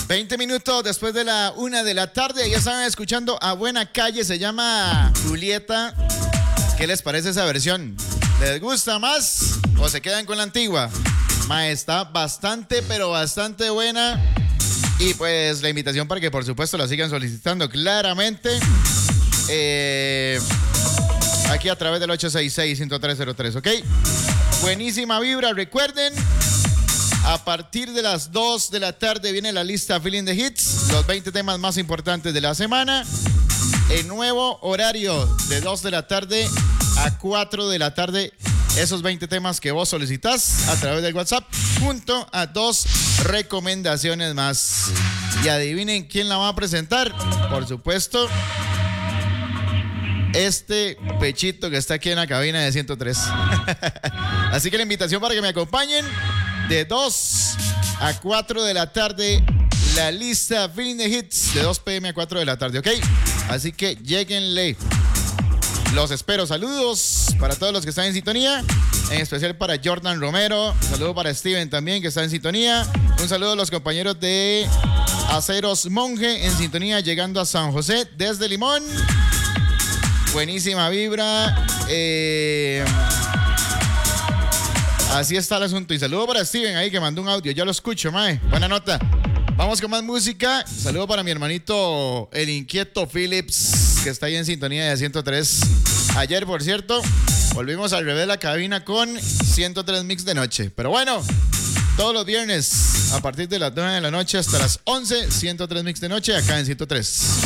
20 minutos después de la 1 de la tarde. Ya estaban escuchando a Buena Calle. Se llama Julieta. ¿Qué les parece esa versión? ¿Les gusta más o se quedan con la antigua? Está bastante, pero bastante buena. Y pues la invitación para que por supuesto la sigan solicitando claramente. Aquí a través del 866-10303, ¿ok? Buenísima vibra. Recuerden, a partir de las 2 de la tarde viene la lista Feeling the Hits, los 20 temas más importantes de la semana. El nuevo horario de 2 de la tarde a 4 de la tarde. Esos 20 temas que vos solicitas a través del WhatsApp, junto a 2 recomendaciones más. Y adivinen quién la va a presentar. Por supuesto, este pechito que está aquí en la cabina de 103. Así que la invitación para que me acompañen de 2 a 4 de la tarde, la lista Feeling the Hits de 2 p.m. a 4 de la tarde, ¿ok? Así que lléguenle. Los espero. Saludos para todos los que están en sintonía, en especial para Jordan Romero. Un saludo para Steven también, que está en sintonía. Un saludo a los compañeros de Aceros Monje en sintonía, llegando a San José desde Limón. Buenísima vibra. Así está el asunto. Y saludo para Steven ahí, que mandó un audio. Ya lo escucho, mae. Buena nota. Vamos con más música. Saludo para mi hermanito, el inquieto Phillips, que está ahí en sintonía de 103. Ayer, por cierto, volvimos al revés de la cabina con 103 Mix de noche. Pero bueno, todos los viernes, a partir de las 9 de la noche hasta las 11, 103 Mix de noche acá en 103.